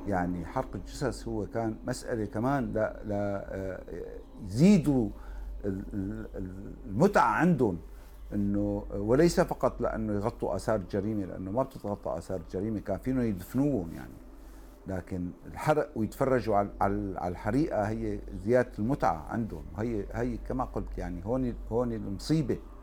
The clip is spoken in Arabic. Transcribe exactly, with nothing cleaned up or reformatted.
يعني حرق الجثث هو كان مسألة كمان لا لا يزيدوا المتعة عندهم، انه وليس فقط لانه يغطوا اثار الجريمه، لانه ما بتتغطى اثار الجريمه، كان فيهم يدفنوهم يعني، لكن الحرق ويتفرجوا على على الحريقه هي زياده المتعه عندهم. هي هي كما قلت يعني هون هون المصيبه.